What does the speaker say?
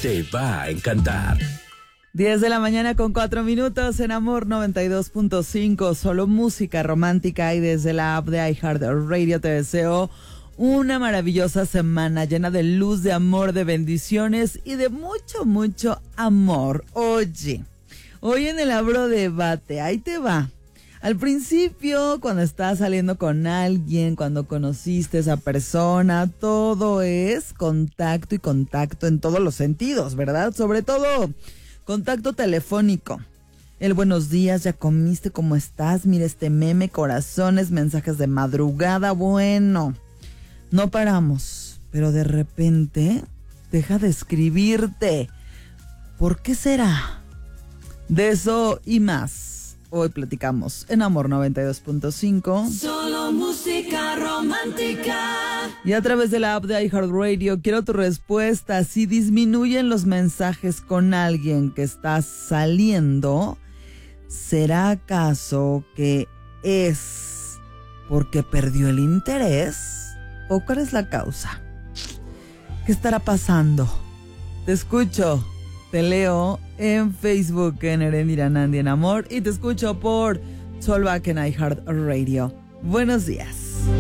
te va a encantar. 10 de la mañana con 4 minutos en Amor 92.5, solo música romántica, y desde la app de iHeartRadio te deseo una maravillosa semana llena de luz, de amor, de bendiciones y de mucho, mucho amor. Oye, hoy en el Abro Debate, ahí te va. Al principio, cuando estás saliendo con alguien, cuando conociste a esa persona, todo es contacto y contacto en todos los sentidos, ¿verdad? Sobre todo contacto telefónico. El buenos días, ya comiste, ¿cómo estás? Mira este meme, corazones, mensajes de madrugada. Bueno, no paramos, pero de repente deja de escribirte. ¿Por qué será? De eso y más hoy platicamos en Amor 92.5. Solo música romántica. Y a través de la app de iHeartRadio quiero tu respuesta. Si disminuyen los mensajes con alguien que estás saliendo, ¿será acaso que es porque perdió el interés? ¿O cuál es la causa? ¿Qué estará pasando? Te escucho, te leo en Facebook en Erendira Nandi en Amor y te escucho por Solvac en iHeartRadio. Buenos días.